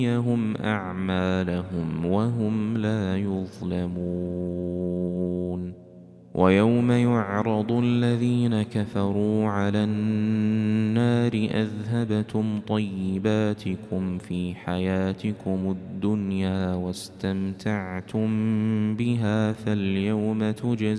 ليوفيهم أعمالهم وهم لا يظلمون ويوم يعرض الذين كفروا على النار أذهبتم طيباتكم في حياتكم الدنيا واستمتعتم بها فاليوم